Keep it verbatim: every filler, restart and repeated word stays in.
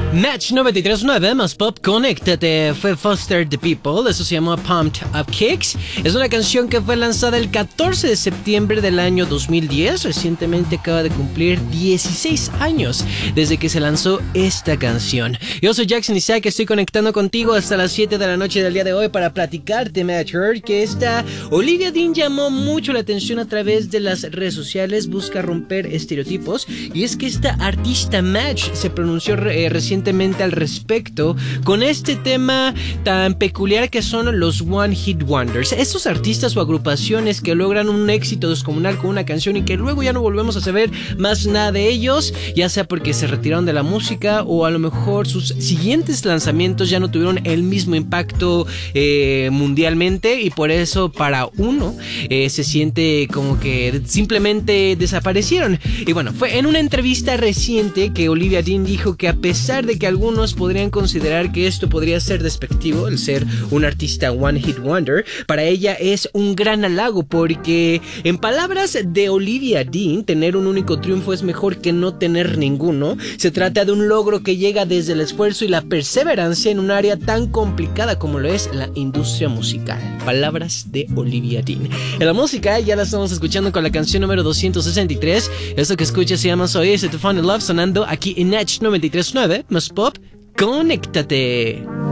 Match noventa y tres punto nueve más pop, conéctate. Fue Foster the People, eso se llamó Pumped Up Kicks. Es una canción que fue lanzada el catorce de septiembre del año dos mil diez. Recientemente acaba de cumplir dieciséis años desde que se lanzó esta canción. Yo soy Jackson Isaac, estoy conectando contigo hasta las siete de la noche del día de hoy para platicarte, Match Heard, que esta Olivia Dean llamó mucho la atención a través de las redes sociales, busca romper estereotipos, y es que esta artista Match se pronunció eh, recientemente al respecto con este tema tan peculiar que son los One Hit Wonders, estos artistas o agrupaciones que logran un éxito descomunal con una canción y que luego ya no volvemos a saber más nada de ellos, ya sea porque se retiraron de la música o a lo mejor sus siguientes lanzamientos ya no tuvieron el mismo impacto eh, mundialmente, y por eso para uno eh, se siente como que simplemente desaparecieron. Y bueno, fue en una entrevista reciente que Olivia Dean dijo que a pesar de que algunos podrían considerar que esto podría ser despectivo, el ser un artista One Hit Wonder, para ella es un gran halago, porque en palabras de Olivia Dean, tener un único triunfo es mejor que no tener ninguno. Se trata de un logro que llega desde el esfuerzo y la perseverancia en un área tan complicada como lo es la industria musical. Palabras de Olivia Dean. En la música ya la estamos escuchando con la canción número doscientos sesenta y tres. Esto que escuchas se llama Soy Ese To Find Love, sonando aquí en Match noventa y tres punto nueve más pop, conéctate.